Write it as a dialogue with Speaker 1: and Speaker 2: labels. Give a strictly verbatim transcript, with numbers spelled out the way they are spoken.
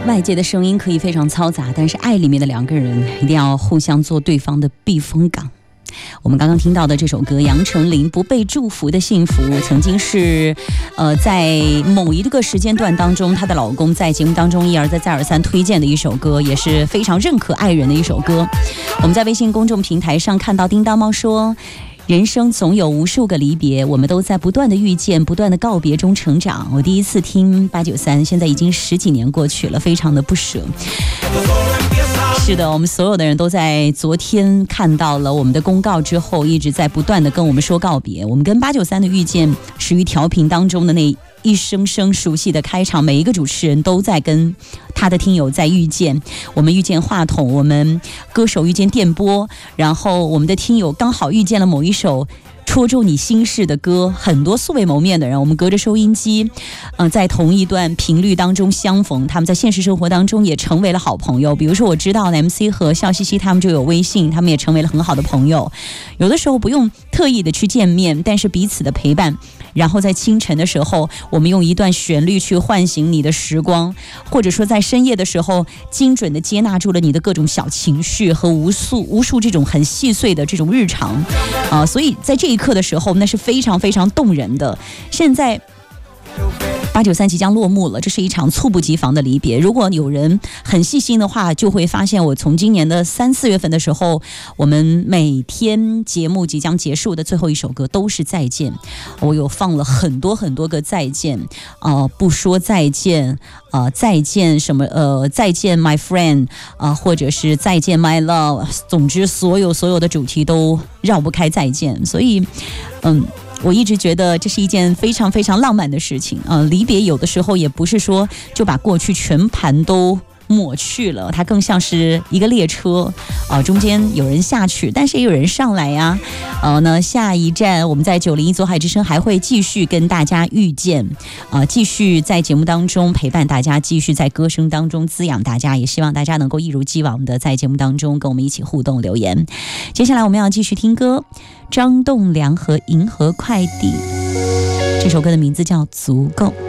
Speaker 1: 外界的声音可以非常嘈杂，但是爱里面的两个人一定要互相做对方的避风港。我们刚刚听到的这首歌杨丞琳不被祝福的幸福，曾经是呃在某一个时间段当中她的老公在节目当中一而再再而三推荐的一首歌，也是非常认可爱人的一首歌。我们在微信公众平台上看到叮当猫说，人生总有无数个离别，我们都在不断的遇见不断的告别中成长。我第一次听八九三，现在已经十几年过去了，非常的不舍。是的，我们所有的人都在昨天看到了我们的公告之后，一直在不断的跟我们说告别。我们跟八九三的遇见始于调频当中的那一声声熟悉的开场，每一个主持人都在跟他的听友在遇见。我们遇见话筒，我们歌手遇见电波，然后我们的听友刚好遇见了某一首戳中你心事的歌。很多素未谋面的人，我们隔着收音机，嗯、呃，在同一段频率当中相逢，他们在现实生活当中也成为了好朋友。比如说我知道 M C 和笑嘻嘻他们就有微信，他们也成为了很好的朋友。有的时候不用特意的去见面，但是彼此的陪伴，然后在清晨的时候，我们用一段旋律去唤醒你的时光，或者说在深夜的时候，精准的接纳住了你的各种小情绪和无数无数这种很细碎的这种日常啊、呃，所以在这一刻的时候，那是非常非常动人的。现在八九三即将落幕了，这是一场猝不及防的离别。如果有人很细心的话，就会发现我从今年的三四月份的时候，我们每天节目即将结束的最后一首歌都是再见。我有放了很多很多个再见，呃，不说再见，呃，再见什么，呃，再见 my friend， 啊、呃，或者是再见 my love， 总之所有所有的主题都绕不开再见。所以，嗯。我一直觉得这是一件非常非常浪漫的事情啊、呃！离别有的时候也不是说就把过去全盘都抹去了，它更像是一个列车啊、呃，中间有人下去，但是也有人上来呀。呃，那下一站我们在九零一左海之声还会继续跟大家遇见，呃，继续在节目当中陪伴大家，继续在歌声当中滋养大家，也希望大家能够一如既往的在节目当中跟我们一起互动留言。接下来我们要继续听歌，张栋梁和银河快递，这首歌的名字叫《足够》。